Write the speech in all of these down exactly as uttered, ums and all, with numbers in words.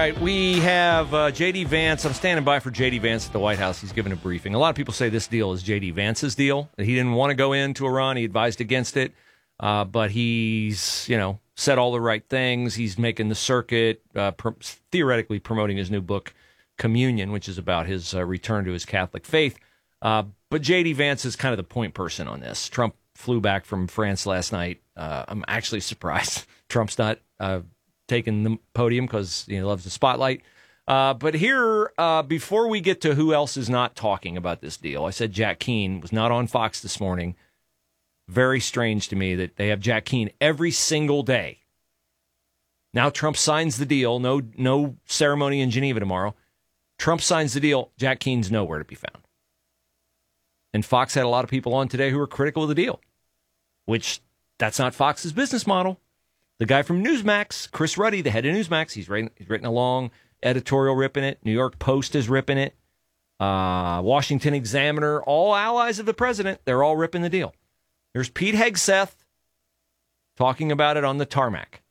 All right, we have uh, J D. Vance. I'm standing by for J D. Vance at the White House. He's giving a briefing. A lot of people say this deal is J D. Vance's deal. He didn't want to go into Iran. He advised against it. Uh, but he's, you know, said all the right things. He's making the circuit, uh, pr- theoretically promoting his new book, Communion, which is about his uh, return to his Catholic faith. Uh, but J D. Vance is kind of the point person on this. Trump flew back from France last night. Uh, I'm actually surprised Trump's not uh, taking the podium because he loves the spotlight. Uh, but here, uh, before we get to who else is not talking about this deal, I said Jack Keane was not on Fox this morning. Very strange to me that they have Jack Keane every single day. Now Trump signs the deal. No, no ceremony in Geneva tomorrow. Trump signs the deal. Jack Keane's nowhere to be found. And Fox had a lot of people on today who were critical of the deal, which that's not Fox's business model. The guy from Newsmax, Chris Ruddy, the head of Newsmax, he's written, he's written a long editorial ripping it. New York Post is ripping it. Uh, Washington Examiner, all allies of the president, they're all ripping the deal. There's Pete Hegseth talking about it on the tarmac.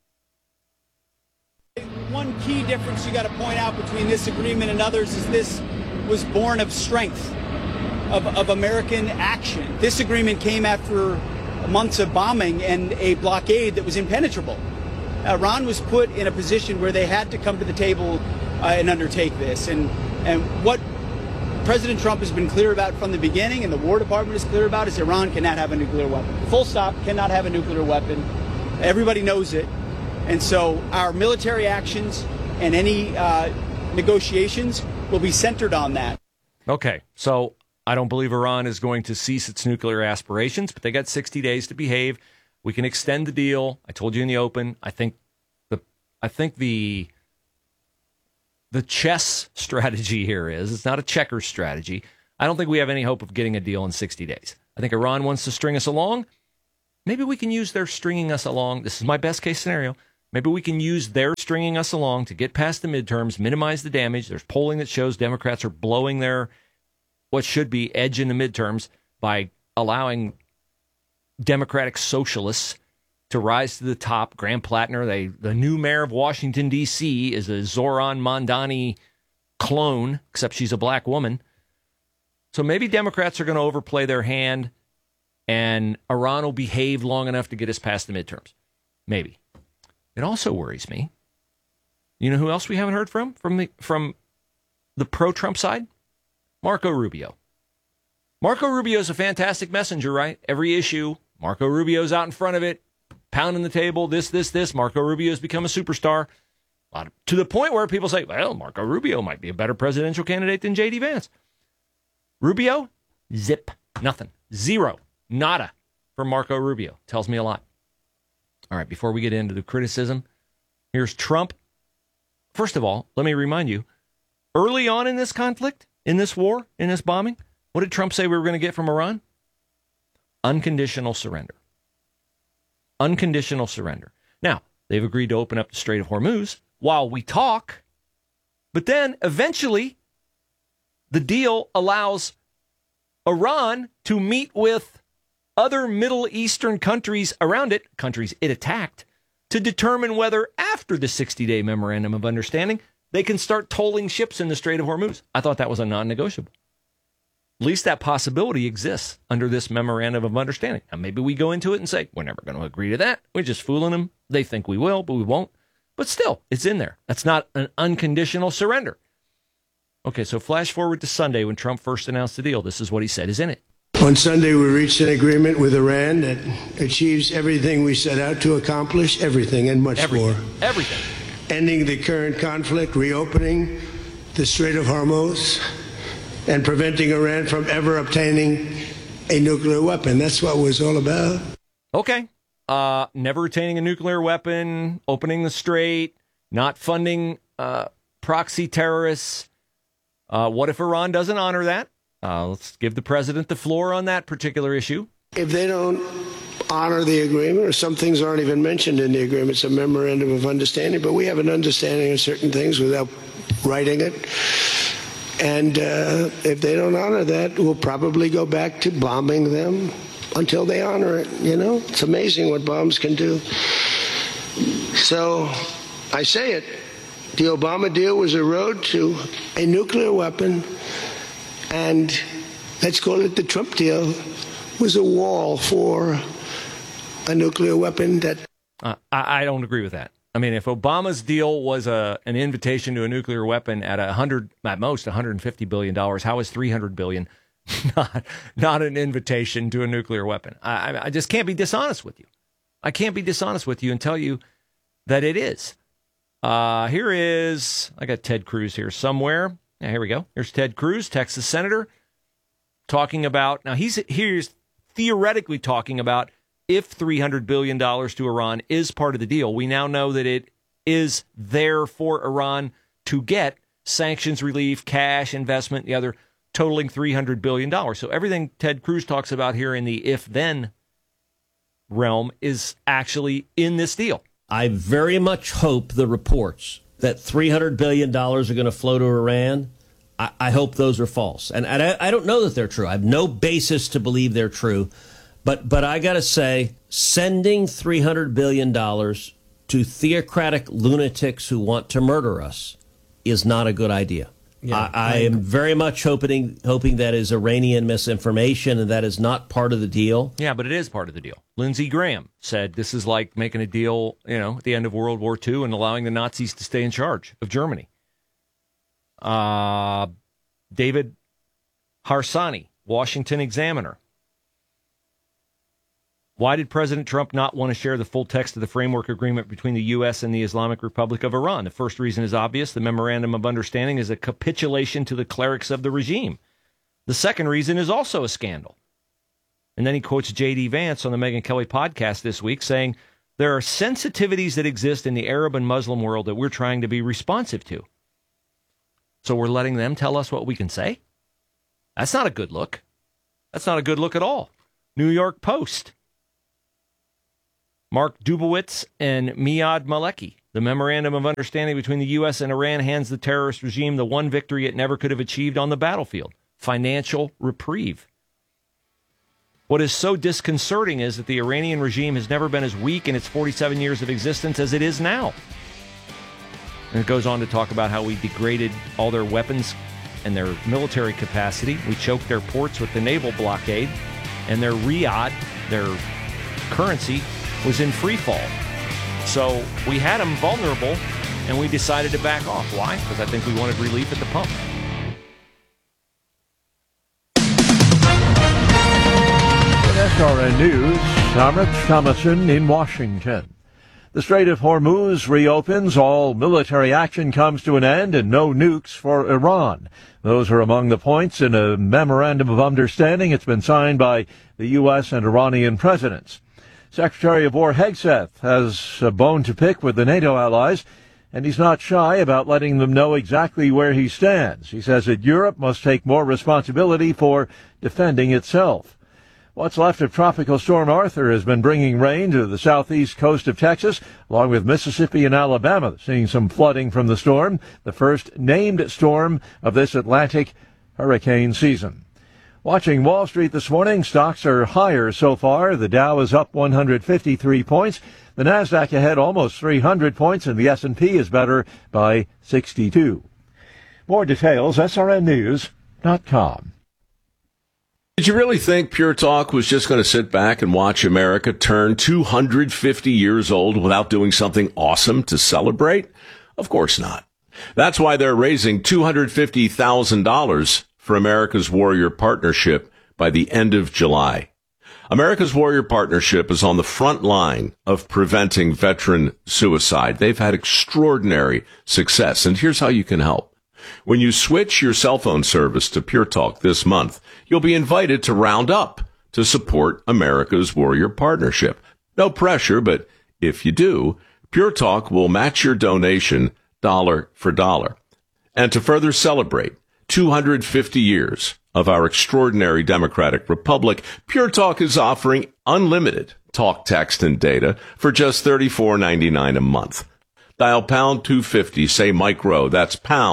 One key difference you got to point out between this agreement and others is this was born of strength, of, of American action. This agreement came after months of bombing and a blockade that was impenetrable. Iran was put in a position where they had to come to the table uh, and undertake this. And, and what President Trump has been clear about from the beginning, and the War Department is clear about, is Iran cannot have a nuclear weapon. Full stop, cannot have a nuclear weapon. Everybody knows it. And so our military actions and any uh, negotiations will be centered on that. Okay, so I don't believe Iran is going to cease its nuclear aspirations, but they got sixty days to behave. We can extend the deal. I told you in the open. I think the I think the the chess strategy here is it's not a checkers strategy. I don't think we have any hope of getting a deal in sixty days. I think Iran wants to string us along. Maybe we can use their stringing us along. This is my best case scenario. Maybe we can use their stringing us along to get past the midterms, minimize the damage. There's polling that shows Democrats are blowing their what should be edge in the midterms by allowing Democratic socialists to rise to the top. Graham Plattner, they, the new mayor of Washington, D C, is a Zoran Mondani clone, except she's a black woman. So maybe Democrats are going to overplay their hand and Iran will behave long enough to get us past the midterms. Maybe. It also worries me. You know who else we haven't heard from from the from the pro-Trump side? Marco Rubio. Marco Rubio's a fantastic messenger, right? Every issue, Marco Rubio's out in front of it, pounding the table, this, this, this. Marco Rubio's become a superstar. A lot of, to the point where people say, well, Marco Rubio might be a better presidential candidate than J D. Vance. Rubio, zip, nothing. Zero, nada from Marco Rubio. Tells me a lot. All right, before we get into the criticism, here's Trump. First of all, let me remind you, early on in this conflict, in this war, in this bombing, what did Trump say we were going to get from Iran? Unconditional surrender. Unconditional surrender. Now, they've agreed to open up the Strait of Hormuz while we talk, but then eventually the deal allows Iran to meet with other Middle Eastern countries around it, countries it attacked, to determine whether after the sixty-day memorandum of understanding, they can start tolling ships in the Strait of Hormuz. I thought that was a non-negotiable. At least that possibility exists under this memorandum of understanding. Now, maybe we go into it and say, we're never going to agree to that. We're just fooling them. They think we will, but we won't. But still, it's in there. That's not an unconditional surrender. Okay, so flash forward to Sunday when Trump first announced the deal. This is what he said is in it. On Sunday, we reached an agreement with Iran that achieves everything we set out to accomplish, everything and much everything, more. Everything. Ending the current conflict, reopening the Strait of Hormuz, and preventing Iran from ever obtaining a nuclear weapon. That's what it was all about. Okay. Uh, never attaining a nuclear weapon, opening the strait, not funding uh, proxy terrorists. Uh, what if Iran doesn't honor that? Uh, let's give the president the floor on that particular issue. If they don't honor the agreement, or some things aren't even mentioned in the agreement, it's a memorandum of understanding, but we have an understanding of certain things without writing it. And uh, if they don't honor that, we'll probably go back to bombing them until they honor it. You know, it's amazing what bombs can do. So I say it The Obama deal was a road to a nuclear weapon, and let's call it the Trump deal was a wall for a nuclear weapon that... Uh, I, I don't agree with that. I mean, if Obama's deal was a an invitation to a nuclear weapon at a hundred, at most one hundred fifty billion dollars, how is three hundred billion dollars not not an invitation to a nuclear weapon? I, I just can't be dishonest with you. I can't be dishonest with you and tell you that it is. Uh, here is, I got Ted Cruz here somewhere. Yeah, here we go. Here's Ted Cruz, Texas senator, talking about, now he's here's theoretically talking about if three hundred billion dollars to Iran is part of the deal. We now know that it is there for Iran to get sanctions relief, cash, investment, the other totaling three hundred billion dollars. So everything Ted Cruz talks about here in the if-then realm is actually in this deal. I very much hope the reports that three hundred billion dollars are going to flow to Iran, I, I hope those are false. And, and I, I don't know that they're true. I have no basis to believe they're true. But but I got to say, sending three hundred billion dollars to theocratic lunatics who want to murder us is not a good idea. Yeah, I, I am very much hoping hoping that is Iranian misinformation and that is not part of the deal. Yeah, but it is part of the deal. Lindsey Graham said this is like making a deal, you know, at the end of World War Two and allowing the Nazis to stay in charge of Germany. Uh, David Harsanyi, Washington Examiner. Why did President Trump not want to share the full text of the framework agreement between the U S and the Islamic Republic of Iran? The first reason is obvious. The Memorandum of Understanding is a capitulation to the clerics of the regime. The second reason is also a scandal. And then he quotes J D Vance on the Megyn Kelly podcast this week saying, there are sensitivities that exist in the Arab and Muslim world that we're trying to be responsive to. So we're letting them tell us what we can say? That's not a good look. That's not a good look at all. New York Post. Mark Dubowitz and Miad Maleki. The Memorandum of Understanding between the U S and Iran hands the terrorist regime the one victory it never could have achieved on the battlefield, financial reprieve. What is so disconcerting is that the Iranian regime has never been as weak in its forty-seven years of existence as it is now. And it goes on to talk about how we degraded all their weapons and their military capacity. We choked their ports with the naval blockade, and their riad, their currency, was in free fall. So we had them vulnerable, and we decided to back off. Why? Because I think we wanted relief at the pump. S R N News, I'm Rich Thomason in Washington. The Strait of Hormuz reopens, all military action comes to an end, and no nukes for Iran. Those are among the points in a memorandum of understanding. It's been signed by the U S and Iranian presidents. Secretary of War Hegseth has a bone to pick with the NATO allies, and he's not shy about letting them know exactly where he stands. He says that Europe must take more responsibility for defending itself. What's left of Tropical Storm Arthur has been bringing rain to the southeast coast of Texas, along with Mississippi and Alabama, seeing some flooding from the storm, the first named storm of this Atlantic hurricane season. Watching Wall Street this morning, stocks are higher so far. The Dow is up one hundred fifty-three points. The Nasdaq ahead almost three hundred points, and the S and P is better by sixty-two. More details, S R N news dot com. Did you really think Pure Talk was just going to sit back and watch America turn two hundred fifty years old without doing something awesome to celebrate? Of course not. That's why they're raising two hundred fifty thousand dollars for America's Warrior Partnership by the end of July. America's Warrior Partnership is on the front line of preventing veteran suicide. They've had extraordinary success, and here's how you can help. When you switch your cell phone service to Pure Talk this month, you'll be invited to round up to support America's Warrior Partnership. No pressure, but if you do, Pure Talk will match your donation dollar for dollar. And to further celebrate two hundred fifty years of our extraordinary democratic republic, Pure Talk is offering unlimited talk, text, and data for just thirty-four ninety-nine a month. Dial pound two fifty, say Mike Rowe. That's pound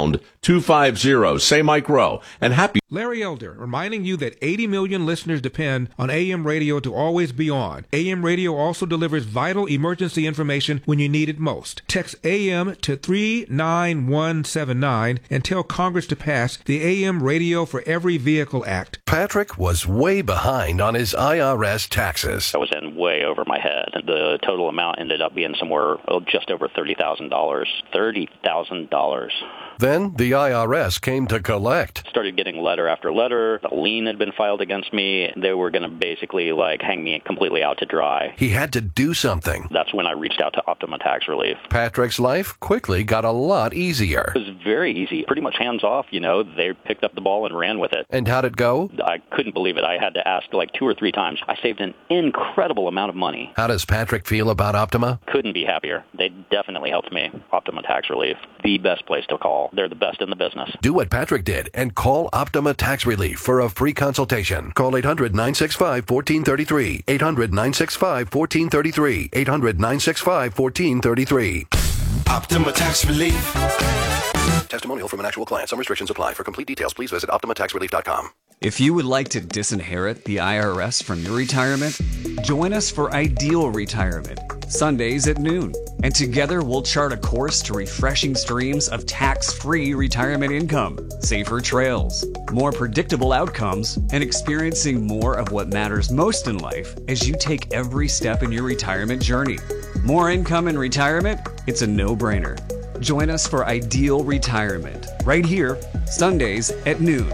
two five zero. Say Mike Rowe. And happy Larry Elder, reminding you that eighty million listeners depend on A M radio to always be on. A M radio also delivers vital emergency information when you need it most. Text A M to three nine one seven nine and tell Congress to pass the A M Radio for Every Vehicle Act. Patrick was way behind on his I R S taxes. I was in way over my head. The total amount ended up being somewhere oh, just over thirty thousand dollars. thirty thousand dollars. Then the I R S came to collect. Started getting letter after letter. A lien had been filed against me. They were going to basically like hang me completely out to dry. He had to do something. That's when I reached out to Optima Tax Relief. Patrick's life quickly got a lot easier. It was very easy, pretty much hands off. You know, they picked up the ball and ran with it. And how'd it go? I couldn't believe it. I had to ask like two or three times. I saved an incredible amount of money. How does Patrick feel about Optima? Couldn't be happier. They definitely helped me. Optima Tax Relief, the best place to call. They're the best in the business. Do what Patrick did and call Optima Tax Relief for a free consultation. Call eight hundred nine six five one four three three. eight hundred nine six five one four three three. eight hundred nine six five one four three three. Optima Tax Relief. Testimonial from an actual client. Some restrictions apply. For complete details, please visit optima tax relief dot com. If you would like to disinherit the I R S from your retirement, join us for Ideal Retirement, Sundays at noon. And together we'll chart a course to refreshing streams of tax-free retirement income, safer trails, more predictable outcomes, and experiencing more of what matters most in life as you take every step in your retirement journey. More income in retirement? It's a no-brainer. Join us for Ideal Retirement, right here, Sundays at noon.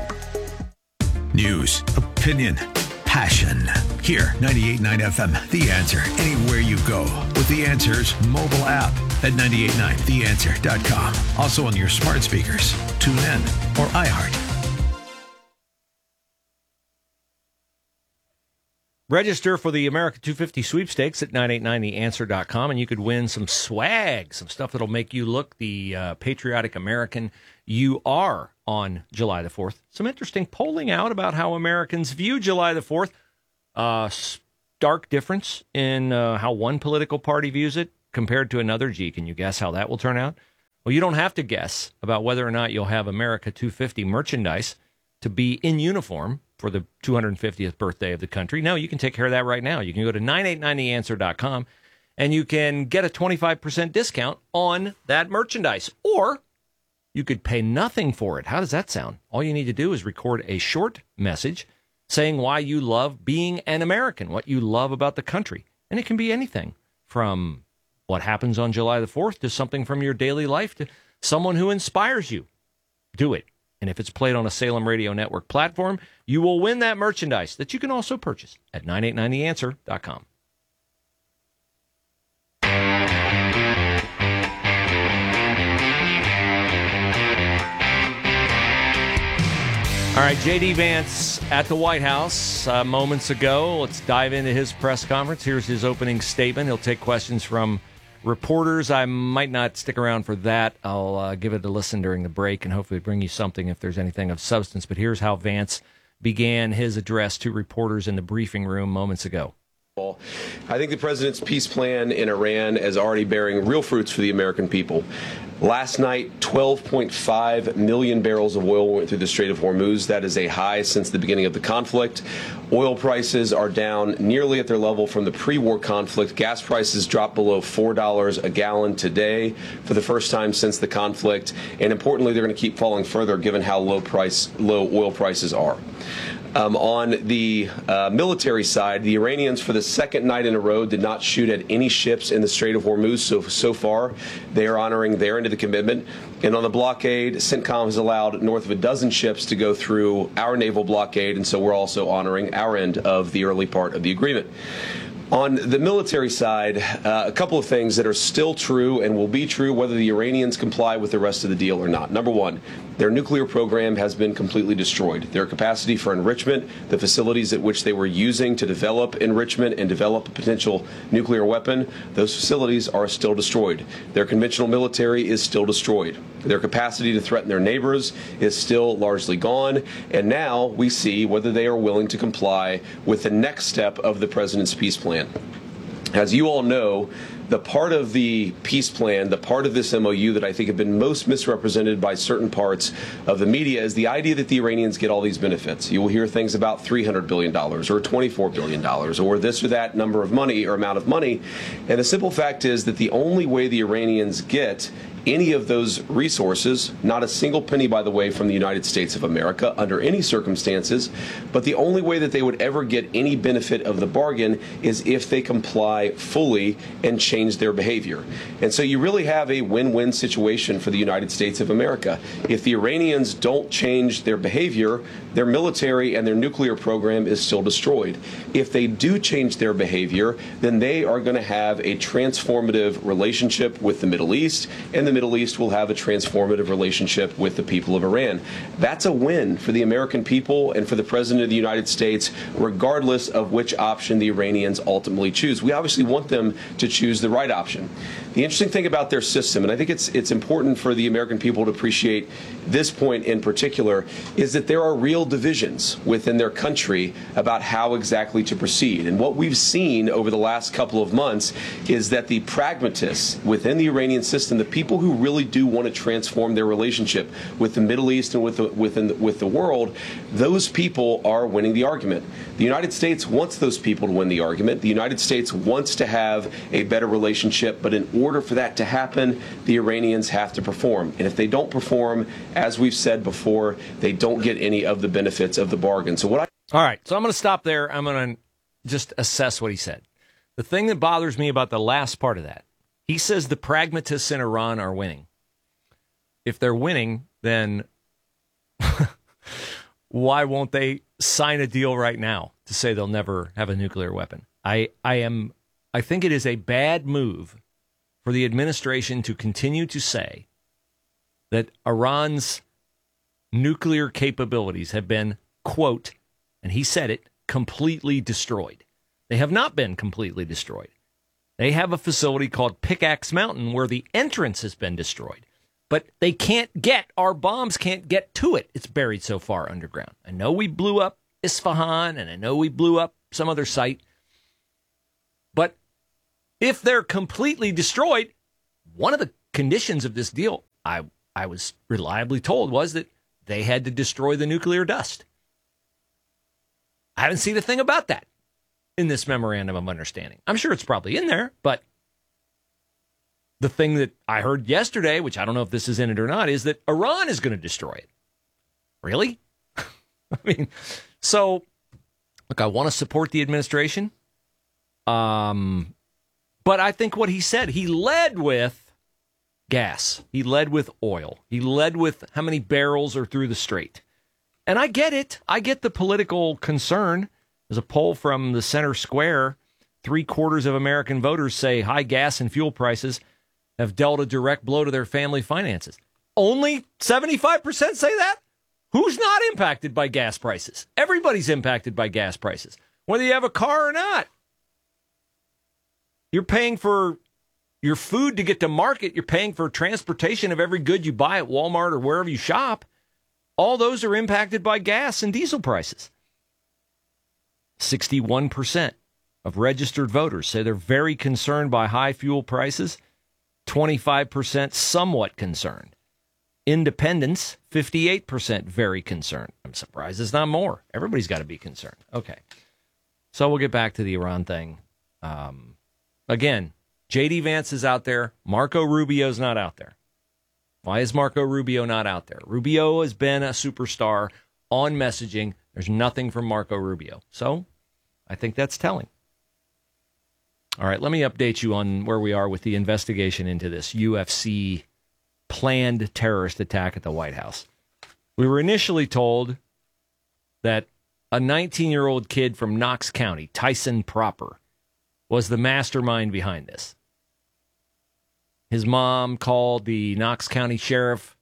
News, opinion, passion. Here, ninety-eight point nine F M, The Answer. Anywhere you go with The Answer's mobile app at nine eight nine the answer dot com. Also on your smart speakers, tune in, or iHeart. Register for the America two fifty sweepstakes at nine eight nine the answer dot com, and you could win some swag, some stuff that'll make you look the uh, patriotic American you are on July the fourth. Some interesting polling out about how Americans view July the fourth. Uh, stark difference in uh, how one political party views it compared to another. Gee, can you guess how that will turn out? Well, you don't have to guess about whether or not you'll have America two fifty merchandise to be in uniform for the two hundred fiftieth birthday of the country. No, you can take care of that right now. You can go to nine eight nine the answer dot com and you can get a twenty-five percent discount on that merchandise. Or you could pay nothing for it. How does that sound? All you need to do is record a short message saying why you love being an American, what you love about the country. And it can be anything from what happens on July the fourth to something from your daily life to someone who inspires you. Do it. And if it's played on a Salem Radio Network platform, you will win that merchandise that you can also purchase at nine eight nine the answer dot com. All right, J D. Vance at the White House uh, moments ago. Let's dive into his press conference. Here's his opening statement. He'll take questions from reporters. I might not stick around for that. I'll uh, give it a listen during the break and hopefully bring you something if there's anything of substance. But here's how Vance began his address to reporters in the briefing room moments ago. I think the president's peace plan in Iran is already bearing real fruits for the American people. Last night, twelve point five million barrels of oil went through the Strait of Hormuz. That is a high since the beginning of the conflict. Oil prices are down nearly at their level from the pre-war conflict. Gas prices dropped below four dollars a gallon today for the first time since the conflict. And importantly, they're going to keep falling further given how low price, low oil prices are. Um, on the uh, military side, the Iranians, for the second night in a row, did not shoot at any ships in the Strait of Hormuz. So, so far, they are honoring their end of the commitment. And on the blockade, CENTCOM has allowed north of a dozen ships to go through our naval blockade, and so we're also honoring our end of the early part of the agreement. On the military side, uh, a couple of things that are still true and will be true whether the Iranians comply with the rest of the deal or not. Number one, their nuclear program has been completely destroyed. Their capacity for enrichment, the facilities at which they were using to develop enrichment and develop a potential nuclear weapon, those facilities are still destroyed. Their conventional military is still destroyed. Their capacity to threaten their neighbors is still largely gone. And now we see whether they are willing to comply with the next step of the president's peace plan. As you all know, the part of the peace plan, the part of this M O U that I think have been most misrepresented by certain parts of the media is the idea that the Iranians get all these benefits. You will hear things about three hundred billion dollars or twenty-four billion dollars or this or that number of money or amount of money. And the simple fact is that the only way the Iranians get any of those resources, not a single penny, by the way, from the United States of America under any circumstances, but the only way that they would ever get any benefit of the bargain is if they comply fully and change their behavior. And so you really have a win-win situation for the United States of America. If the Iranians don't change their behavior, their military and their nuclear program is still destroyed. If they do change their behavior, then they are going to have a transformative relationship with the Middle East, and the Middle East will have a transformative relationship with the people of Iran. That's a win for the American people and for the President of the United States, regardless of which option the Iranians ultimately choose. We obviously want them to choose the right option. The interesting thing about their system, and I think it's it's important for the American people to appreciate this point in particular, is that there are real divisions within their country about how exactly to proceed. And what we've seen over the last couple of months is that the pragmatists within the Iranian system, the people who really do want to transform their relationship with the Middle East and with the, within the, with the world, those people are winning the argument. The United States wants those people to win the argument. The United States wants to have a better relationship, but in order for that to happen, the Iranians have to perform. And if they don't perform, as we've said before, they don't get any of the benefits of the bargain. So what I All right, so I'm going to stop there. I'm going to just assess what he said. The thing that bothers me about the last part of that, he says the pragmatists in Iran are winning. If they're winning, then why won't they sign a deal right now to say they'll never have a nuclear weapon? I, I am I think it is a bad move for the administration to continue to say that Iran's nuclear capabilities have been, quote, and he said it, completely destroyed. They have not been completely destroyed. They have a facility called Pickaxe Mountain where the entrance has been destroyed. But they can't get, our bombs can't get to it. It's buried so far underground. I know we blew up Isfahan, and I know we blew up some other site. But if they're completely destroyed, one of the conditions of this deal, I, I was reliably told, was that they had to destroy the nuclear dust. I haven't seen a thing about that in this memorandum of understanding. I'm sure it's probably in there, but the thing that I heard yesterday, which I don't know if this is in it or not, is that Iran is going to destroy it. Really? I mean, so, look, I want to support the administration. Um, but I think what he said, he led with gas. He led with oil. He led with how many barrels are through the strait. And I get it. I get the political concern. There's a poll from the Center Square. Three quarters of American voters say high gas and fuel prices have dealt a direct blow to their family finances. Only seventy-five percent say that? Who's not impacted by gas prices? Everybody's impacted by gas prices, whether you have a car or not. You're paying for your food to get to market. You're paying for transportation of every good you buy at Walmart or wherever you shop. All those are impacted by gas and diesel prices. sixty-one percent of registered voters say they're very concerned by high fuel prices. twenty-five percent somewhat concerned. Independents, fifty-eight percent very concerned. I'm surprised it's not more. Everybody's got to be concerned. Okay. So we'll get back to the Iran thing. Um, again, J D Vance is out there. Marco Rubio's not out there. Why is Marco Rubio not out there? Rubio has been a superstar on messaging. There's nothing from Marco Rubio. So I think that's telling. All right, let me update you on where we are with the investigation into this U F C planned terrorist attack at the White House. We were initially told that a nineteen-year-old kid from Knox County, Tyson Proper, was the mastermind behind this. His mom called the Knox County sheriff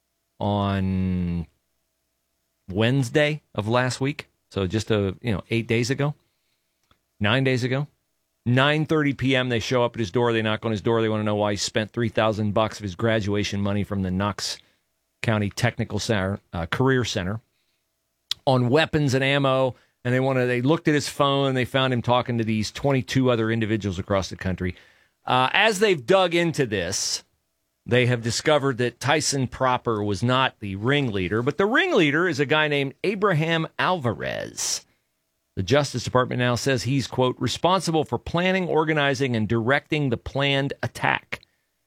on Wednesday of last week, so just a you know eight days ago, nine days ago. nine thirty p.m. they show up at his door. They knock on his door. They want to know why he spent three thousand bucks of his graduation money from the Knox County Technical Center, uh, Career Center on weapons and ammo. And they want to. They looked at his phone. And they found him talking to these twenty-two other individuals across the country. Uh, as they've dug into this, they have discovered that Tyson proper was not the ringleader, but the ringleader is a guy named Abraham Alvarez. The Justice Department now says he's, quote, responsible for planning, organizing, and directing the planned attack.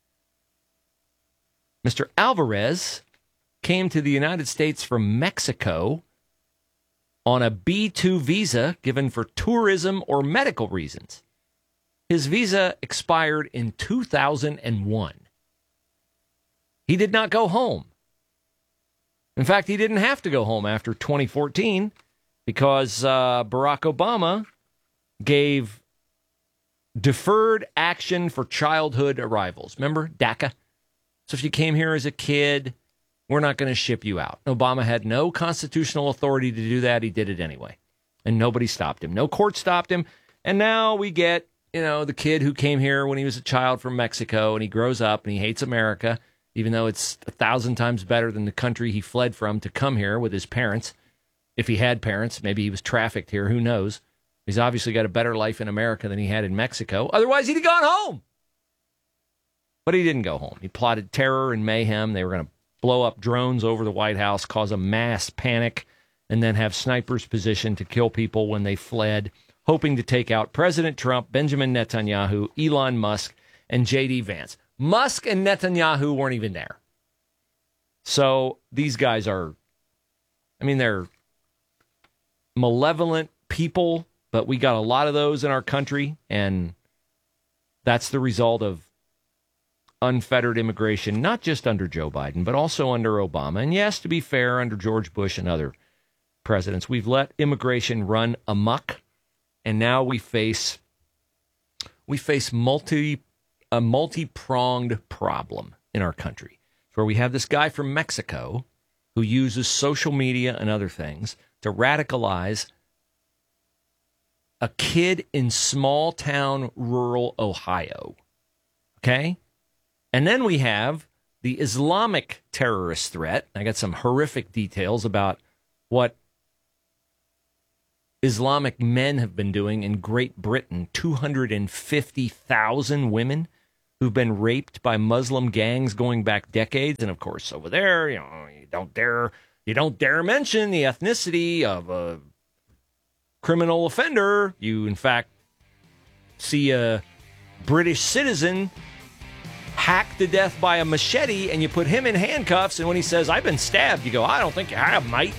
Mister Alvarez came to the United States from Mexico on a B two visa given for tourism or medical reasons. His visa expired in two thousand one. He did not go home. In fact, he didn't have to go home after twenty fourteen because uh, Barack Obama gave deferred action for childhood arrivals. Remember DACA? So if you came here as a kid, we're not going to ship you out. Obama had no constitutional authority to do that. He did it anyway. And nobody stopped him. No court stopped him. And now we get, you know, the kid who came here when he was a child from Mexico, and he grows up and he hates America, even though it's a thousand times better than the country he fled from to come here with his parents. If he had parents, maybe he was trafficked here. Who knows? He's obviously got a better life in America than he had in Mexico. Otherwise, he'd have gone home. But he didn't go home. He plotted terror and mayhem. They were going to blow up drones over the White House, cause a mass panic, and then have snipers positioned to kill people when they fled, hoping to take out President Trump, Benjamin Netanyahu, Elon Musk, and J D Vance. Musk and Netanyahu weren't even there. So these guys are, I mean, they're malevolent people, but we got a lot of those in our country, and that's the result of unfettered immigration, not just under Joe Biden, but also under Obama. And yes, to be fair, under George Bush and other presidents, we've let immigration run amok, and now we face we face multi a multi-pronged problem in our country, where we have this guy from Mexico who uses social media and other things to radicalize a kid in small-town rural Ohio. Okay? And then we have the Islamic terrorist threat. I got some horrific details about what Islamic men have been doing in Great Britain. two hundred fifty thousand women who've been raped by Muslim gangs going back decades. And of course, over there, you know, you don't dare you don't dare mention the ethnicity of a criminal offender. You, in fact, see a British citizen hacked to death by a machete, and you put him in handcuffs, and when he says, I've been stabbed, you go, I don't think you have, mate.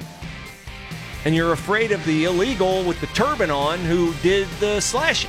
And you're afraid of the illegal with the turban on who did the slashing.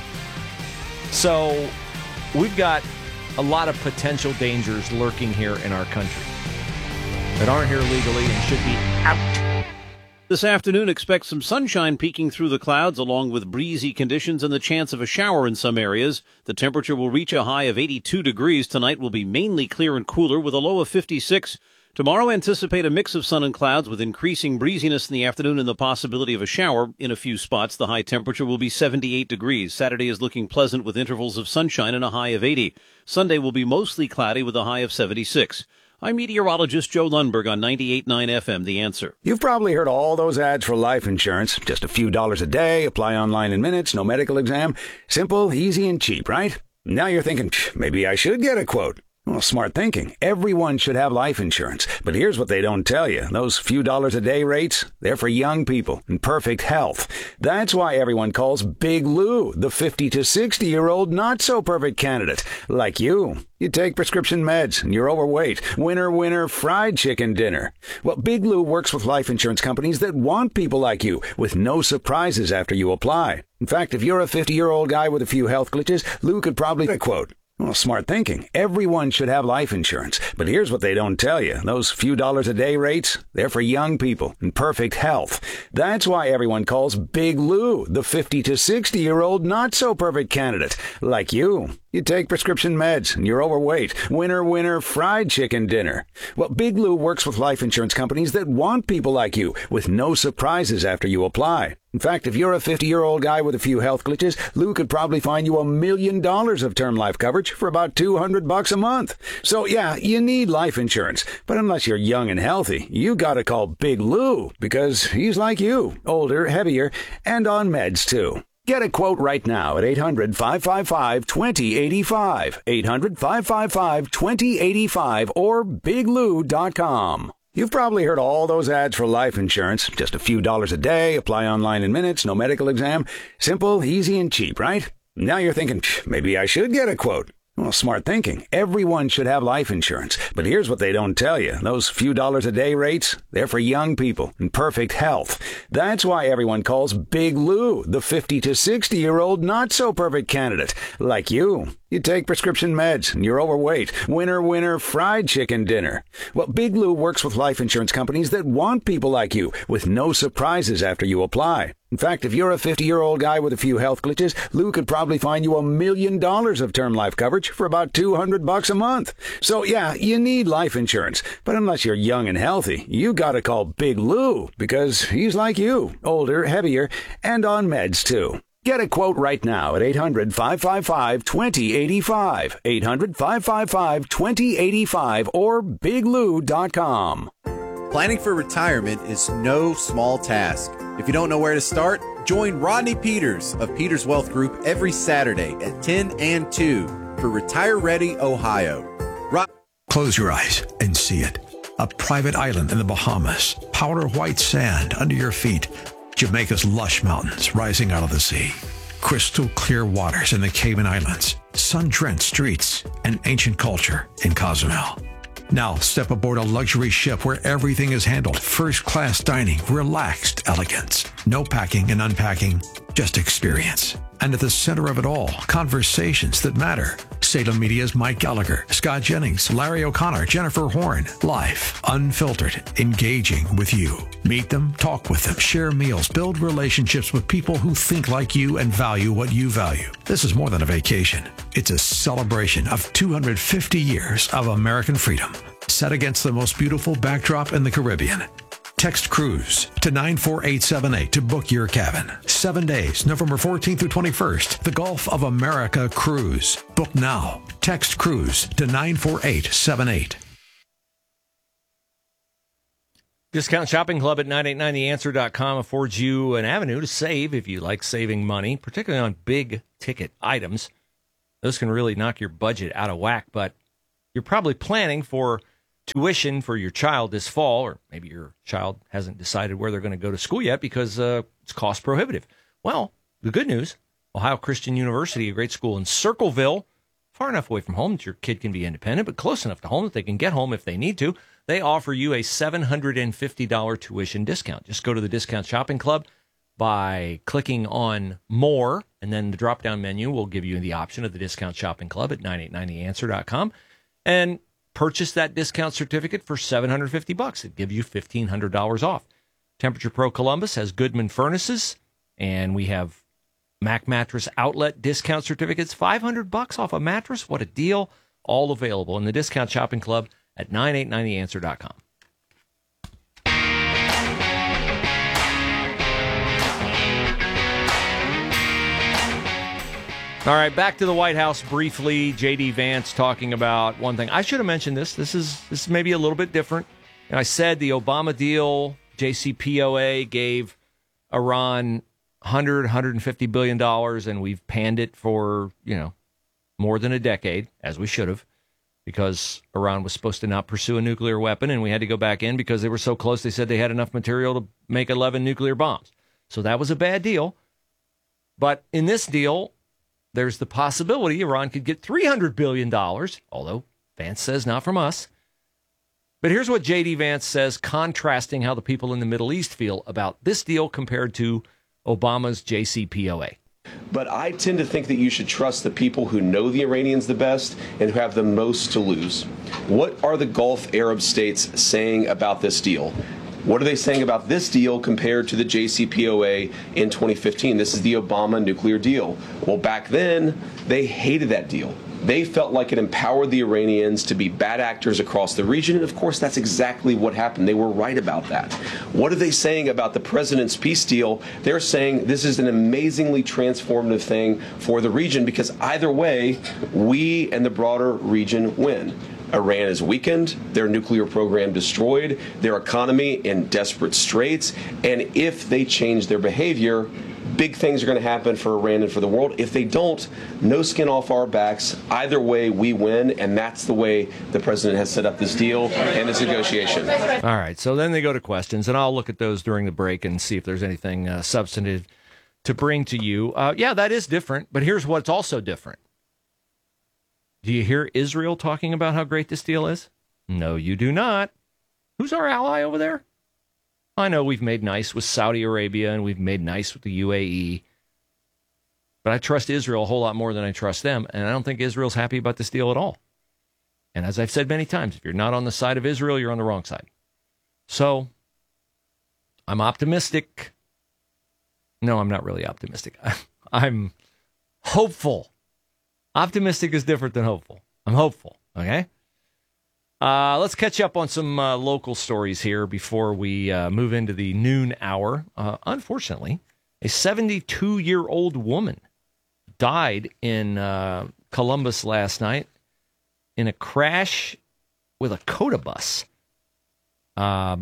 So we've got a lot of potential dangers lurking here in our country that aren't here legally and should be out. This afternoon, expect some sunshine peeking through the clouds along with breezy conditions and the chance of a shower in some areas. The temperature will reach a high of eighty-two degrees. Tonight will be mainly clear and cooler with a low of fifty-six. Tomorrow, anticipate a mix of sun and clouds with increasing breeziness in the afternoon and the possibility of a shower in a few spots. The high temperature will be seventy-eight degrees. Saturday is looking pleasant with intervals of sunshine and a high of eighty. Sunday will be mostly cloudy with a high of seventy-six. I'm meteorologist Joe Lundberg on ninety-eight point nine F M, The Answer. You've probably heard all those ads for life insurance. Just a few dollars a day, apply online in minutes, no medical exam. Simple, easy, and cheap, right? Now you're thinking, maybe I should get a quote. Well, smart thinking. Everyone should have life insurance. But here's what they don't tell you. Those few dollars a day rates, they're for young people in perfect health. That's why everyone calls Big Lou the fifty to sixty-year-old not-so-perfect candidate, like you. You take prescription meds, and you're overweight. Winner, winner, fried chicken dinner. Well, Big Lou works with life insurance companies that want people like you, with no surprises after you apply. In fact, if you're a fifty-year-old guy with a few health glitches, Lou could probably get a quote. Well, smart thinking. Everyone should have life insurance. But here's what they don't tell you. Those few dollars a day rates, they're for young people in perfect health. That's why everyone calls Big Lou the fifty to sixty-year-old not-so-perfect candidate, like you. You take prescription meds, and you're overweight. Winner, winner, fried chicken dinner. Well, Big Lou works with life insurance companies that want people like you, with no surprises after you apply. In fact, if you're a fifty-year-old guy with a few health glitches, Lou could probably find you a million dollars of term life coverage for about two hundred bucks a month. So yeah, you need life insurance. But unless you're young and healthy, you gotta call Big Lou, because he's like you, older, heavier, and on meds too. Get a quote right now at eight hundred, five five five, two zero eight five, eight hundred, five five five, two zero eight five, or big lou dot com. You've probably heard all those ads for life insurance. Just a few dollars a day, apply online in minutes, no medical exam. Simple, easy, and cheap, right? Now you're thinking, maybe I should get a quote. Well, smart thinking. Everyone should have life insurance. But here's what they don't tell you. Those few dollars a day rates, they're for young people in perfect health. That's why everyone calls Big Lou the fifty to sixty-year-old not-so-perfect candidate, like you. You take prescription meds, and you're overweight. Winner, winner, fried chicken dinner. Well, Big Lou works with life insurance companies that want people like you, with no surprises after you apply. In fact, if you're a fifty-year-old guy with a few health glitches, Lou could probably find you a million dollars of term life coverage for about two hundred bucks a month. So, yeah, you need life insurance. But unless you're young and healthy, you gotta call Big Lou, because he's like you, older, heavier, and on meds, too. Get a quote right now at eight hundred, five five five, two zero eight five, eight hundred, five five five, two zero eight five, or big lou dot com. Planning for retirement is no small task. If you don't know where to start, join Rodney Peters of Peters Wealth Group every Saturday at ten and two for Retire Ready Ohio. Rod- Close your eyes and see it. A private island in the Bahamas, powder white sand under your feet, Jamaica's lush mountains rising out of the sea, crystal clear waters in the Cayman Islands, sun-drenched streets, and ancient culture in Cozumel. Now step aboard a luxury ship where everything is handled. First-class dining, relaxed elegance. No packing and unpacking, just experience. And at the center of it all, conversations that matter. Salem Media's Mike Gallagher, Scott Jennings, Larry O'Connor, Jennifer Horn. Live, unfiltered, engaging with you. Meet them, talk with them, share meals, build relationships with people who think like you and value what you value. This is more than a vacation. It's a celebration of two hundred fifty years of American freedom, set against the most beautiful backdrop in the Caribbean. Text cruise to nine four eight seven eight to book your cabin. Seven days, November fourteenth through twenty-first. The Gulf of America Cruise. Book now. Text cruise to nine four eight seven eight. Discount Shopping Club at nine eight nine the answer dot com affords you an avenue to save if you like saving money, particularly on big ticket items. Those can really knock your budget out of whack, but you're probably planning for tuition for your child this fall, or maybe your child hasn't decided where they're going to go to school yet because uh, it's cost prohibitive. Well, the good news, Ohio Christian University, a great school in Circleville, far enough away from home that your kid can be independent, but close enough to home that they can get home if they need to. They offer you a seven hundred fifty dollars tuition discount. Just go to the Discount Shopping Club by clicking on More, and then the drop-down menu will give you the option of the Discount Shopping Club at nine eight nine the answer dot com. And purchase that discount certificate for seven hundred fifty bucks. It gives you fifteen hundred dollars off. Temperature Pro Columbus has Goodman furnaces, and we have Mac Mattress Outlet discount certificates, five hundred bucks off a mattress. What a deal. All available in the Discount Shopping Club at nine eight nine the answer dot com. All right, back to the White House briefly. J D. Vance talking about one thing. I should have mentioned this. This is this is maybe a little bit different. And I said the Obama deal, J C P O A gave Iran one hundred, one hundred fifty billion dollars, and we've panned it for, you know, more than a decade, as we should have, because Iran was supposed to not pursue a nuclear weapon, and we had to go back in because they were so close they said they had enough material to make eleven nuclear bombs. So that was a bad deal. But in this deal, there's the possibility Iran could get three hundred billion dollars, although Vance says not from us. But here's what J D. Vance says, contrasting how the people in the Middle East feel about this deal compared to Obama's J C P O A. But I tend to think that you should trust the people who know the Iranians the best and who have the most to lose. What are the Gulf Arab states saying about this deal? What are they saying about this deal compared to the J C P O A in twenty fifteen? This is the Obama nuclear deal. Well, back then, they hated that deal. They felt like it empowered the Iranians to be bad actors across the region. And of course, that's exactly what happened. They were right about that. What are they saying about the president's peace deal? They're saying this is an amazingly transformative thing for the region because either way, we and the broader region win. Iran is weakened, their nuclear program destroyed, their economy in desperate straits, and if they change their behavior, big things are going to happen for Iran and for the world. If they don't, no skin off our backs. Either way, we win, and that's the way the president has set up this deal and this negotiation. All right, so then they go to questions, and I'll look at those during the break and see if there's anything uh, substantive to bring to you. Uh, yeah, that is different, but here's what's also different. Do you hear Israel talking about how great this deal is? No, you do not. Who's our ally over there? I know we've made nice with Saudi Arabia and we've made nice with the U A E, but I trust Israel a whole lot more than I trust them, and I don't think Israel's happy about this deal at all. And as I've said many times, if you're not on the side of Israel, you're on the wrong side. So I'm optimistic. No, I'm not really optimistic. I'm hopeful. Optimistic is different than hopeful. I'm hopeful, okay? Uh, let's catch up on some uh, local stories here before we uh, move into the noon hour. Uh, unfortunately, a seventy-two-year-old woman died in uh, Columbus last night in a crash with a Coda bus. Uh,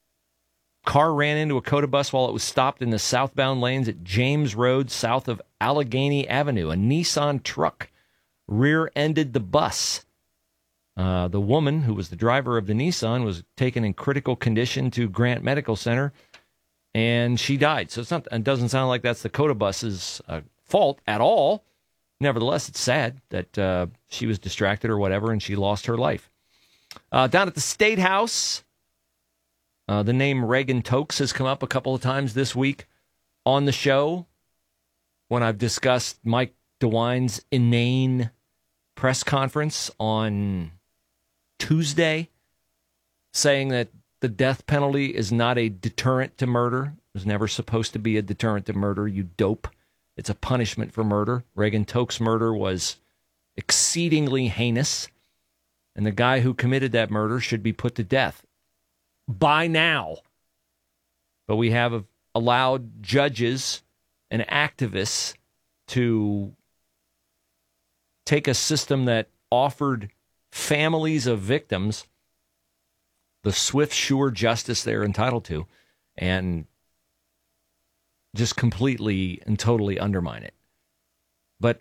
car ran into a Coda bus while it was stopped in the southbound lanes at James Road south of Allegheny Avenue. A Nissan truck rear-ended the bus. Uh, the woman, who was the driver of the Nissan, was taken in critical condition to Grant Medical Center, and she died. So it's not, it doesn't sound like that's the Coda bus's uh, fault at all. Nevertheless, it's sad that uh, she was distracted or whatever, and she lost her life. Uh, down at the State House, uh, the name Reagan Tokes has come up a couple of times this week on the show when I've discussed Mike DeWine's inane press conference on Tuesday, saying that the death penalty is not a deterrent to murder. It was never supposed to be a deterrent to murder, you dope. It's a punishment for murder. Reagan Tokes' murder was exceedingly heinous, and the guy who committed that murder should be put to death by now. But we have allowed judges and activists to take a system that offered families of victims the swift, sure justice they're entitled to, and just completely and totally undermine it. But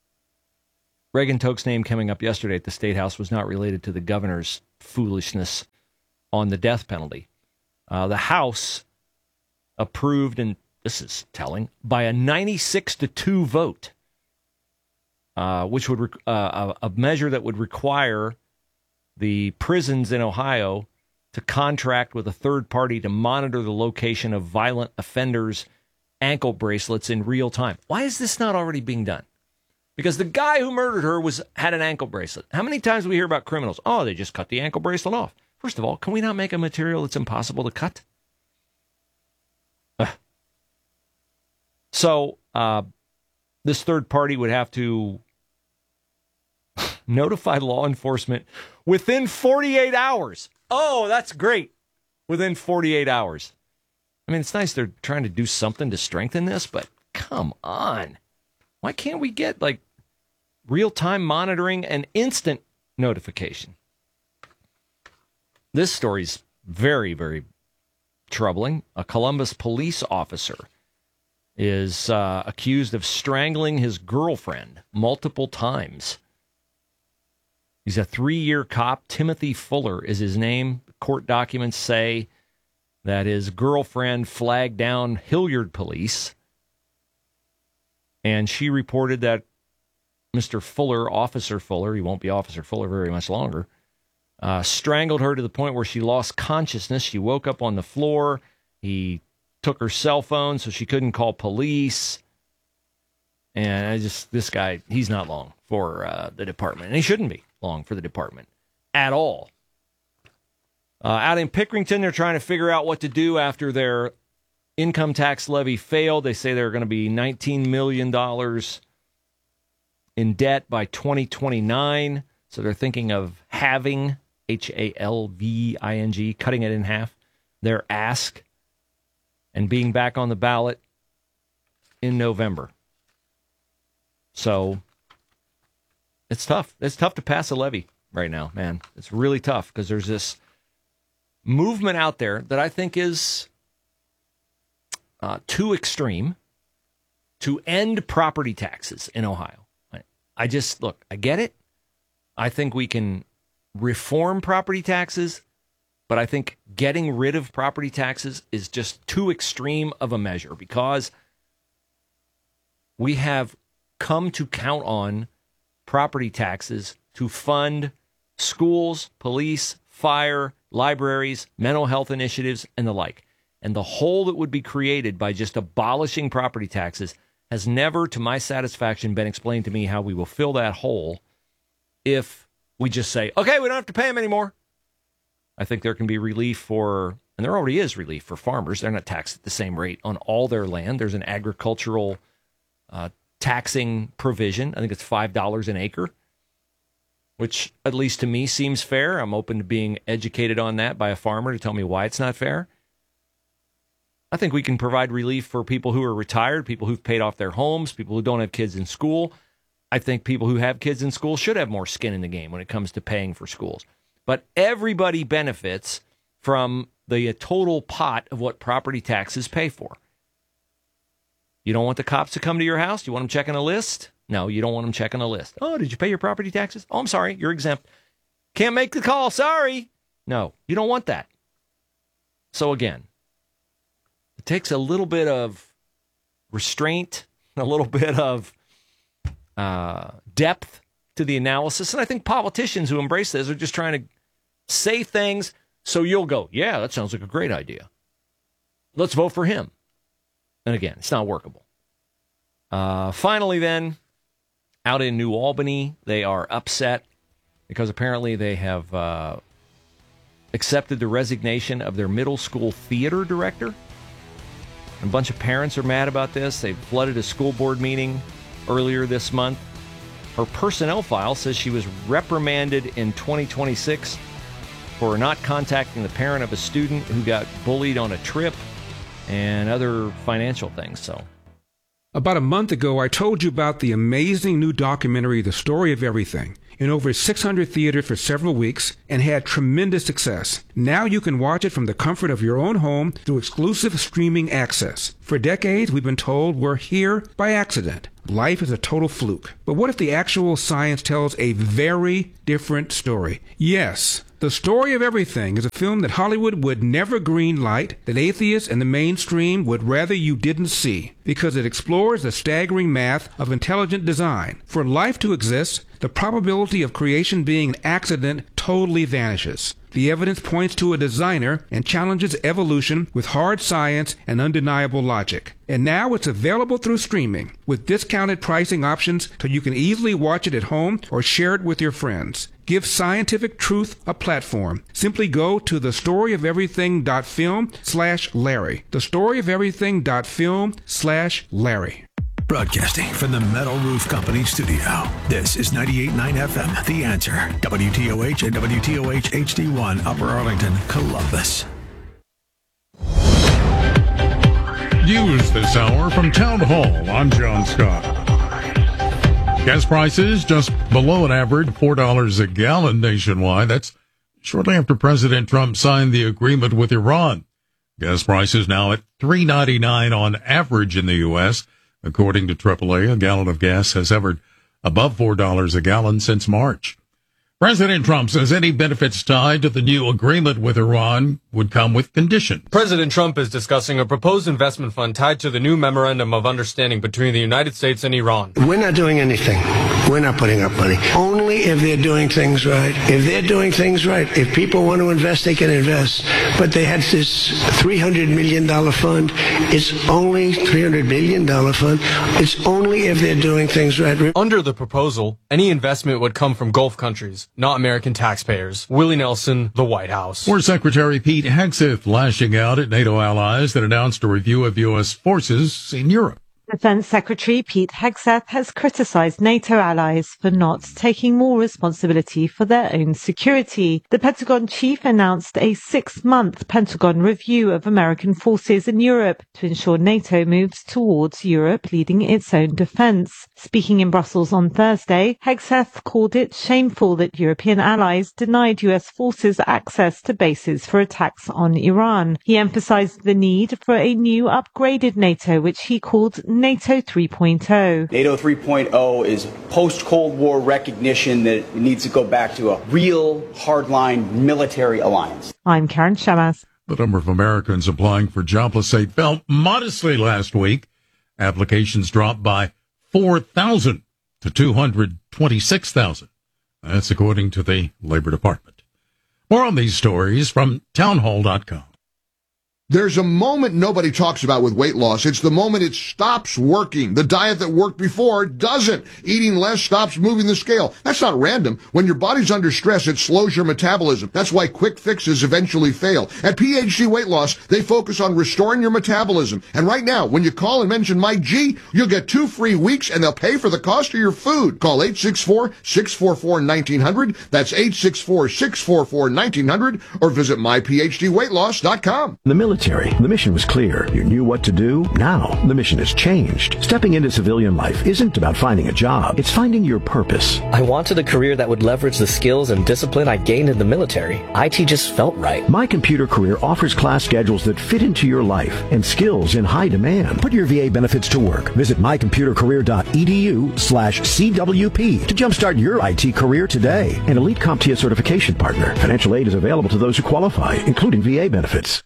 Reagan Tokes' name coming up yesterday at the State House was not related to the governor's foolishness on the death penalty. Uh, the House approved, and this is telling, by a ninety-six to two vote, Uh, which would rec- uh, a, a measure that would require the prisons in Ohio to contract with a third party to monitor the location of violent offenders' ankle bracelets in real time. Why is this not already being done? Because the guy who murdered her was had an ankle bracelet. How many times do we hear about criminals? Oh, they just cut the ankle bracelet off. First of all, can we not make a material that's impossible to cut? Ugh. So uh, this third party would have to notify law enforcement within forty-eight hours. Oh, that's great. Within forty-eight hours. I mean, it's nice they're trying to do something to strengthen this, but come on. Why can't we get, like, real-time monitoring and instant notification? This story's very, very troubling. A Columbus police officer is uh, accused of strangling his girlfriend multiple times. He's a three-year cop. Timothy Fuller is his name. Court documents say that his girlfriend flagged down Hilliard police, and she reported that Mister Fuller, Officer Fuller, he won't be Officer Fuller very much longer, uh, strangled her to the point where she lost consciousness. She woke up on the floor. He took her cell phone so she couldn't call police. And I just, this guy, he's not long for uh, the department. And he shouldn't be long for the department at all. Uh, out in Pickerington, they're trying to figure out what to do after their income tax levy failed. They say they're going to be nineteen million dollars in debt by twenty twenty-nine. So they're thinking of halving, H A L V I N G, cutting it in half, their ask, and being back on the ballot in November. So it's tough. It's tough to pass a levy right now, man. It's really tough because there's this movement out there that I think is uh, too extreme. to end property taxes in Ohio. I, I just, look, I get it. I think we can reform property taxes, but I think getting rid of property taxes is just too extreme of a measure because we have come to count on property taxes to fund schools, police, fire, libraries, mental health initiatives, and the like. And the hole that would be created by just abolishing property taxes has never, to my satisfaction, been explained to me how we will fill that hole if we just say, okay, we don't have to pay them anymore. I think there can be relief for, and there already is relief for farmers. They're not taxed at the same rate on all their land. There's an agricultural uh, taxing provision. I think it's five dollars an acre, which at least to me seems fair. I'm open to being educated on that by a farmer to tell me why it's not fair. I think we can provide relief for people who are retired, people who've paid off their homes, people who don't have kids in school. I think people who have kids in school should have more skin in the game when it comes to paying for schools. But everybody benefits from the total pot of what property taxes pay for. You don't want the cops to come to your house? You want them checking a list? No, you don't want them checking a list. Oh, did you pay your property taxes? Oh, I'm sorry, you're exempt. Can't make the call, sorry. No, you don't want that. So again, it takes a little bit of restraint, a little bit of uh, depth to the analysis. And I think politicians who embrace this are just trying to say things so you'll go, yeah, that sounds like a great idea. Let's vote for him. And again, it's not workable. Uh, finally, then, out in New Albany, they are upset because apparently they have uh, accepted the resignation of their middle school theater director. A bunch of parents are mad about this. They flooded a school board meeting earlier this month. Her personnel file says she was reprimanded in twenty twenty-six for not contacting the parent of a student who got bullied on a trip and other financial things. So, about a month ago, I told you about the amazing new documentary, The Story of Everything, in over six hundred theaters for several weeks and had tremendous success. Now you can watch it from the comfort of your own home through exclusive streaming access. For decades, we've been told we're here by accident. Life is a total fluke. But what if the actual science tells a very different story? Yes, The Story of Everything is a film that Hollywood would never greenlight, that atheists and the mainstream would rather you didn't see, because it explores the staggering math of intelligent design. For life to exist, the probability of creation being an accident totally vanishes. The evidence points to a designer and challenges evolution with hard science and undeniable logic. And now it's available through streaming, with discounted pricing options so you can easily watch it at home or share it with your friends. Give scientific truth a platform. Simply go to thestoryofeverything.film slash Larry. Thestoryofeverything.film slash Larry. Broadcasting from the Metal Roof Company studio. This is ninety-eight point nine F M, The Answer. W T O H and W T O H H D one, Upper Arlington, Columbus. News this hour from Town Hall. I'm John Scott. Gas prices just below an average, four dollars a gallon nationwide. That's shortly after President Trump signed the agreement with Iran. Gas prices now at three ninety-nine on average in the U S According to triple A, a gallon of gas has hovered above four dollars a gallon since March. President Trump says any benefits tied to the new agreement with Iran would come with conditions. President Trump is discussing a proposed investment fund tied to the new memorandum of understanding between the United States and Iran. We're not doing anything. We're not putting up money. Only if they're doing things right. If they're doing things right, if people want to invest, they can invest. But they had this three hundred million dollars fund. It's only three hundred billion dollars fund. It's only if they're doing things right. Under the proposal, any investment would come from Gulf countries, not American taxpayers. Willie Nelson, the White House. War Secretary Pete Hegseth lashing out at NATO allies that announced a review of U S forces in Europe. Defense Secretary Pete Hegseth has criticized NATO allies for not taking more responsibility for their own security. The Pentagon chief announced a six-month Pentagon review of American forces in Europe to ensure NATO moves towards Europe leading its own defense. Speaking in Brussels on Thursday, Hegseth called it shameful that European allies denied U S forces access to bases for attacks on Iran. He emphasized the need for a new upgraded NATO, which he called NATO three point oh. NATO three point oh is post-Cold War recognition that it needs to go back to a real hardline military alliance. I'm Karen Shamas. The number of Americans applying for jobless aid fell modestly last week. Applications dropped by four thousand to two hundred twenty-six thousand. That's according to the Labor Department. More on these stories from townhall dot com. There's a moment nobody talks about with weight loss. It's the moment it stops working. The diet that worked before doesn't. Eating less stops moving the scale. That's not random. When your body's under stress, it slows your metabolism. That's why quick fixes eventually fail. At P H D Weight Loss, they focus on restoring your metabolism. And right now, when you call and mention Mike G, you'll get two free weeks and they'll pay for the cost of your food. Call eight six four, six four four, one nine hundred. That's eight six four, six four four, one nine hundred or visit my p h d weight loss dot com. The military. The mission was clear. You knew what to do. Now, the mission has changed. Stepping into civilian life isn't about finding a job. It's finding your purpose. I wanted a career that would leverage the skills and discipline I gained in the military. I T just felt right. My Computer Career offers class schedules that fit into your life and skills in high demand. Put your V A benefits to work. Visit my computer career dot e d u slash C W P to jumpstart your I T career today. An Elite CompTIA certification partner. Financial aid is available to those who qualify, including V A benefits.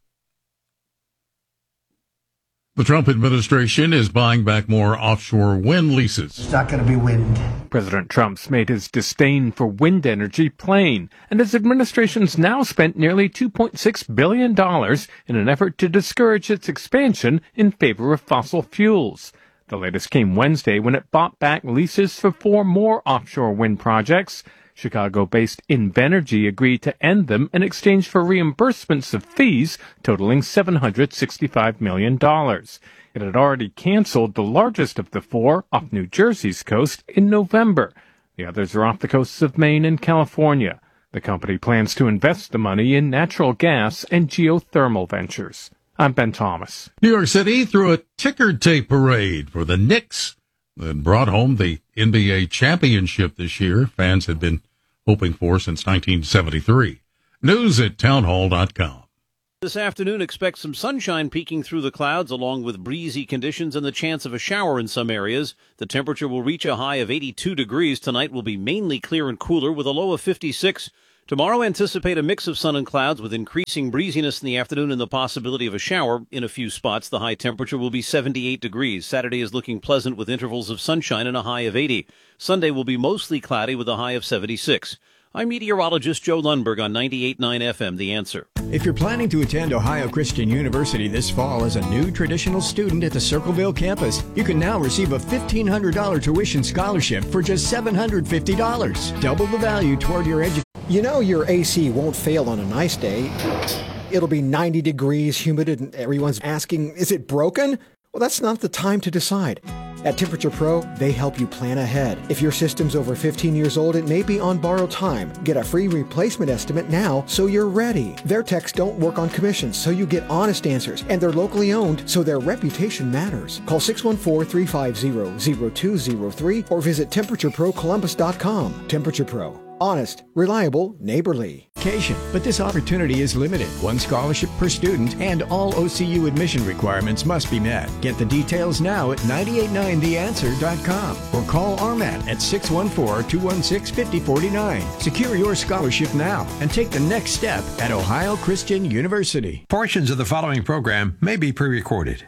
The Trump administration is buying back more offshore wind leases. It's not going to be wind. President Trump's made his disdain for wind energy plain, and his administration's now spent nearly two point six billion dollars in an effort to discourage its expansion in favor of fossil fuels. The latest came Wednesday when it bought back leases for four more offshore wind projects. Chicago-based Invenergy agreed to end them in exchange for reimbursements of fees totaling seven hundred sixty-five million dollars. It had already canceled the largest of the four off New Jersey's coast in November. The others are off the coasts of Maine and California. The company plans to invest the money in natural gas and geothermal ventures. I'm Ben Thomas. New York City threw a ticker tape parade for the Knicks that brought home the N B A championship this year. Fans had been hoping for since nineteen seventy-three. News at townhall dot com. This afternoon, expect some sunshine peeking through the clouds along with breezy conditions and the chance of a shower in some areas. The temperature will reach a high of eighty-two degrees. Tonight will be mainly clear and cooler with a low of fifty-six. Tomorrow, anticipate a mix of sun and clouds with increasing breeziness in the afternoon and the possibility of a shower in a few spots. The high temperature will be seventy-eight degrees. Saturday is looking pleasant with intervals of sunshine and a high of eighty. Sunday will be mostly cloudy with a high of seventy-six. I'm meteorologist Joe Lundberg on ninety-eight point nine F M, The Answer. If you're planning to attend Ohio Christian University this fall as a new traditional student at the Circleville campus, you can now receive a fifteen hundred dollars tuition scholarship for just seven hundred fifty dollars. Double the value toward your education. You know your A C won't fail on a nice day. It'll be ninety degrees, humid, and everyone's asking, is it broken? Well, that's not the time to decide. At Temperature Pro, they help you plan ahead. If your system's over fifteen years old, it may be on borrowed time. Get a free replacement estimate now so you're ready. Their techs don't work on commissions, so you get honest answers. And they're locally owned, so their reputation matters. Call six one four, three five zero, zero two zero three or visit temperature pro columbus dot com. Temperature Pro. Honest, reliable, neighborly. But this opportunity is limited. One scholarship per student and all O C U admission requirements must be met. Get the details now at nine eight nine the answer dot com or call R M A T at six one four, two one six, five zero four nine. Secure your scholarship now and take the next step at Ohio Christian University. Portions of the following program may be pre-recorded.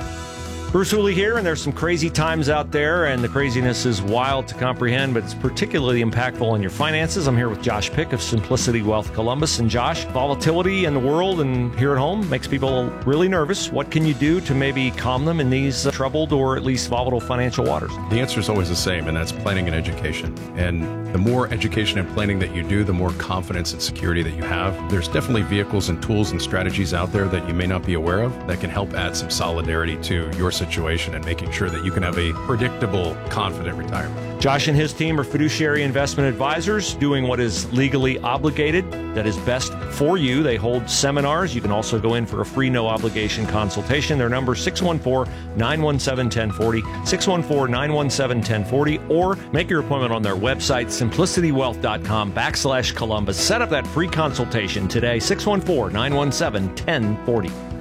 Bruce Hooley here, and there's some crazy times out there, and the craziness is wild to comprehend, but it's particularly impactful on your finances. I'm here with Josh Pick of Simplicity Wealth Columbus. And Josh, volatility in the world and here at home makes people really nervous. What can you do to maybe calm them in these uh, troubled or at least volatile financial waters? The answer is always the same, and that's planning and education. And the more education and planning that you do, the more confidence and security that you have. There's definitely vehicles and tools and strategies out there that you may not be aware of that can help add some solidarity to your situation and making sure that you can have a predictable, confident retirement. Josh and his team are fiduciary investment advisors doing what is legally obligated, that is best for you. They hold seminars. You can also go in for a free, no obligation consultation. Their number is six one four, nine one seven, one zero four zero, six one four, nine one seven, one zero four zero, or make your appointment on their website, simplicity wealth dot com backslash Columbus. Set up that free consultation today, six one four, nine one seven, one zero four zero.